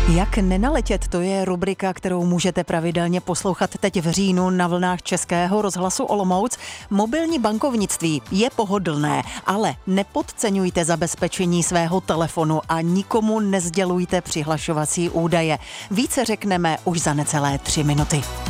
Jak nenaletět, to je rubrika, kterou můžete pravidelně poslouchat teď v říjnu na vlnách Českého rozhlasu Olomouc. Mobilní bankovnictví je pohodlné, ale nepodceňujte zabezpečení svého telefonu a nikomu nesdělujte přihlašovací údaje. Více řekneme už za necelé 3 minuty.